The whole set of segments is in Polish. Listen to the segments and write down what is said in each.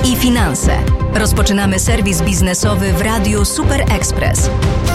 i finanse. Rozpoczynamy serwis biznesowy w Radiu Super Express.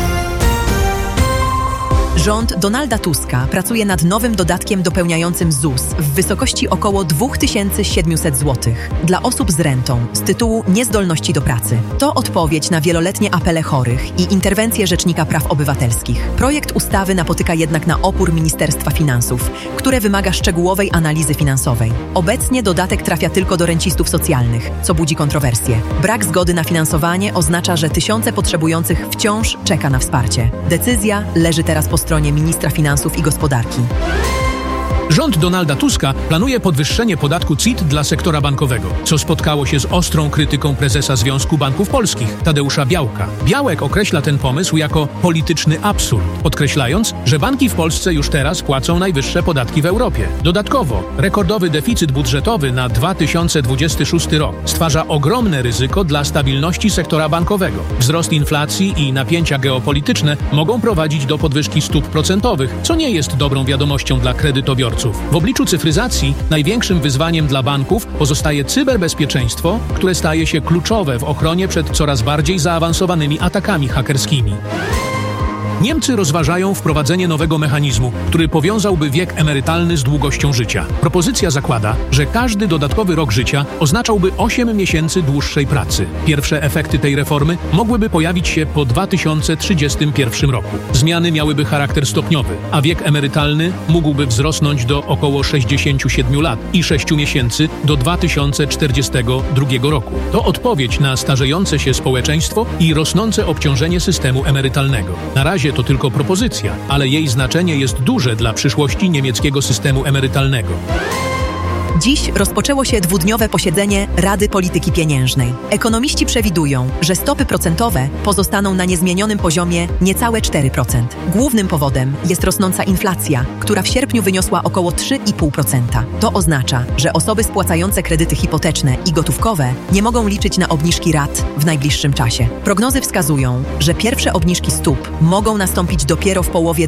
Rząd Donalda Tuska pracuje nad nowym dodatkiem dopełniającym ZUS w wysokości około 2700 zł dla osób z rentą z tytułu niezdolności do pracy. To odpowiedź na wieloletnie apele chorych i interwencje Rzecznika Praw Obywatelskich. Projekt ustawy napotyka jednak na opór Ministerstwa Finansów, które wymaga szczegółowej analizy finansowej. Obecnie dodatek trafia tylko do rencistów socjalnych, co budzi kontrowersje. Brak zgody na finansowanie oznacza, że tysiące potrzebujących wciąż czeka na wsparcie. Decyzja leży teraz po stronie ministra finansów i gospodarki. Rząd Donalda Tuska planuje podwyższenie podatku CIT dla sektora bankowego, co spotkało się z ostrą krytyką prezesa Związku Banków Polskich, Tadeusza Białka. Białek określa ten pomysł jako polityczny absurd, podkreślając, że banki w Polsce już teraz płacą najwyższe podatki w Europie. Dodatkowo, rekordowy deficyt budżetowy na 2026 rok stwarza ogromne ryzyko dla stabilności sektora bankowego. Wzrost inflacji i napięcia geopolityczne mogą prowadzić do podwyżki stóp procentowych, co nie jest dobrą wiadomością dla kredytobiorców. W obliczu cyfryzacji największym wyzwaniem dla banków pozostaje cyberbezpieczeństwo, które staje się kluczowe w ochronie przed coraz bardziej zaawansowanymi atakami hakerskimi. Niemcy rozważają wprowadzenie nowego mechanizmu, który powiązałby wiek emerytalny z długością życia. Propozycja zakłada, że każdy dodatkowy rok życia oznaczałby 8 miesięcy dłuższej pracy. Pierwsze efekty tej reformy mogłyby pojawić się po 2031 roku. Zmiany miałyby charakter stopniowy, a wiek emerytalny mógłby wzrosnąć do około 67 lat i 6 miesięcy do 2042 roku. To odpowiedź na starzejące się społeczeństwo i rosnące obciążenie systemu emerytalnego. Na razie to tylko propozycja, ale jej znaczenie jest duże dla przyszłości niemieckiego systemu emerytalnego. Dziś rozpoczęło się dwudniowe posiedzenie Rady Polityki Pieniężnej. Ekonomiści przewidują, że stopy procentowe pozostaną na niezmienionym poziomie niecałe 4%. Głównym powodem jest rosnąca inflacja, która w sierpniu wyniosła około 3,5%. To oznacza, że osoby spłacające kredyty hipoteczne i gotówkowe nie mogą liczyć na obniżki rat w najbliższym czasie. Prognozy wskazują, że pierwsze obniżki stóp mogą nastąpić dopiero w połowie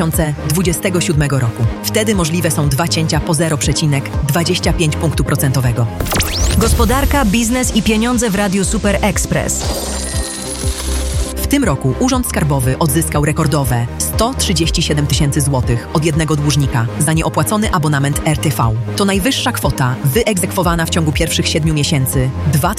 2027 roku. Wtedy możliwe są dwa cięcia po 0,25 punktu procentowego. Gospodarka, biznes i pieniądze w Radiu Super Express. W tym roku Urząd Skarbowy odzyskał rekordowe 137 tysięcy złotych od jednego dłużnika za nieopłacony abonament RTV. To najwyższa kwota wyegzekwowana w ciągu pierwszych 7 miesięcy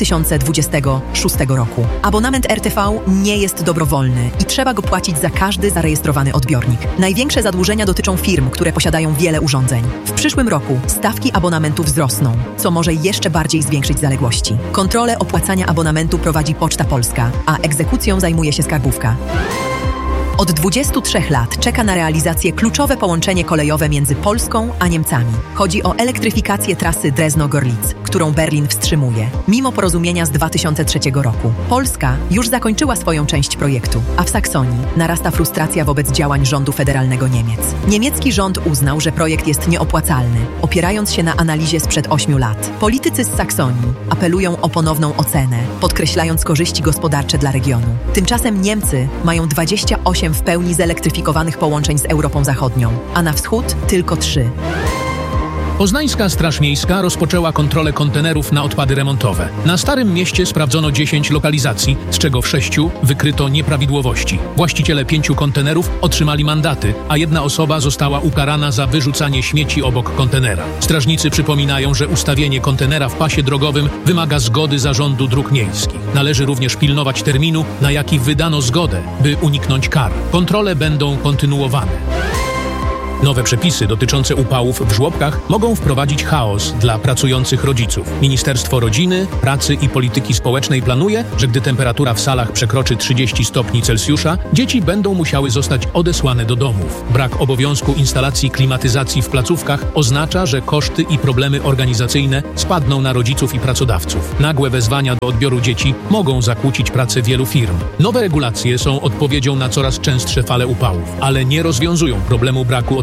2026 roku. Abonament RTV nie jest dobrowolny i trzeba go płacić za każdy zarejestrowany odbiornik. Największe zadłużenia dotyczą firm, które posiadają wiele urządzeń. W przyszłym roku stawki abonamentu wzrosną, co może jeszcze bardziej zwiększyć zaległości. Kontrolę opłacania abonamentu prowadzi Poczta Polska, a egzekucją zajmuje się Skarbówka. Od 23 lat czeka na realizację kluczowe połączenie kolejowe między Polską a Niemcami. Chodzi o elektryfikację trasy Drezno-Gorlic, którą Berlin wstrzymuje, mimo porozumienia z 2003 roku. Polska już zakończyła swoją część projektu, a w Saksonii narasta frustracja wobec działań rządu federalnego Niemiec. Niemiecki rząd uznał, że projekt jest nieopłacalny, opierając się na analizie sprzed 8 lat. Politycy z Saksonii apelują o ponowną ocenę, podkreślając korzyści gospodarcze dla regionu. Tymczasem Niemcy mają 28 w pełni zelektryfikowanych połączeń z Europą Zachodnią, a na wschód tylko 3. Poznańska Straż Miejska rozpoczęła kontrolę kontenerów na odpady remontowe. Na Starym Mieście sprawdzono 10 lokalizacji, z czego w 6 wykryto nieprawidłowości. Właściciele 5 kontenerów otrzymali mandaty, a jedna osoba została ukarana za wyrzucanie śmieci obok kontenera. Strażnicy przypominają, że ustawienie kontenera w pasie drogowym wymaga zgody Zarządu Dróg Miejskich. Należy również pilnować terminu, na jaki wydano zgodę, by uniknąć kar. Kontrole będą kontynuowane. Nowe przepisy dotyczące upałów w żłobkach mogą wprowadzić chaos dla pracujących rodziców. Ministerstwo Rodziny, Pracy i Polityki Społecznej planuje, że gdy temperatura w salach przekroczy 30 stopni Celsjusza, dzieci będą musiały zostać odesłane do domów. Brak obowiązku instalacji klimatyzacji w placówkach oznacza, że koszty i problemy organizacyjne spadną na rodziców i pracodawców. Nagłe wezwania do odbioru dzieci mogą zakłócić pracę wielu firm. Nowe regulacje są odpowiedzią na coraz częstsze fale upałów, ale nie rozwiązują problemu braku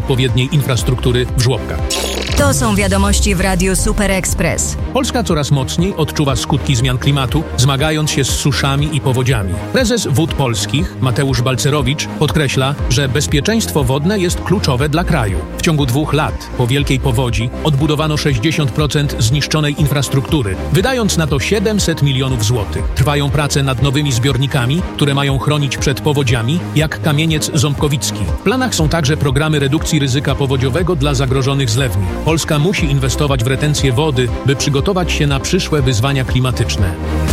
odpowiedniej infrastruktury w żłobkach. To są wiadomości w Radiu Super Express. Polska coraz mocniej odczuwa skutki zmian klimatu, zmagając się z suszami i powodziami. Prezes Wód Polskich, Mateusz Balcerowicz, podkreśla, że bezpieczeństwo wodne jest kluczowe dla kraju. W ciągu 2 lat po wielkiej powodzi odbudowano 60% zniszczonej infrastruktury, wydając na to 700 milionów złotych. Trwają prace nad nowymi zbiornikami, które mają chronić przed powodziami, jak Kamieniec Ząbkowicki. W planach są także programy redukcji ryzyka powodziowego dla zagrożonych zlewni. Polska musi inwestować w retencję wody, by przygotować się na przyszłe wyzwania klimatyczne.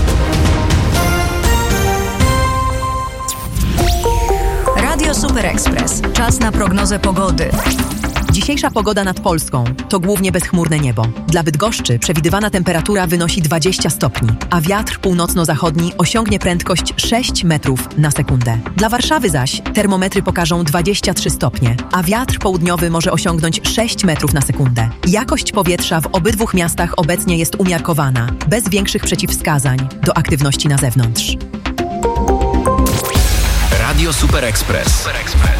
Radio Super Express. Czas na prognozę pogody. Dzisiejsza pogoda nad Polską to głównie bezchmurne niebo. Dla Bydgoszczy przewidywana temperatura wynosi 20 stopni, a wiatr północno-zachodni osiągnie prędkość 6 metrów na sekundę. Dla Warszawy zaś termometry pokażą 23 stopnie, a wiatr południowy może osiągnąć 6 metrów na sekundę. Jakość powietrza w obydwu miastach obecnie jest umiarkowana, bez większych przeciwwskazań do aktywności na zewnątrz. Radio Super Express.